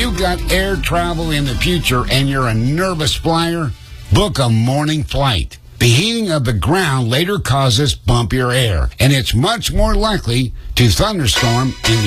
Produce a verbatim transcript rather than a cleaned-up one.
you've got air travel in the future and you're a nervous flyer, book a morning flight. The heating of the ground later causes bumpier air, and it's much more likely to thunderstorm in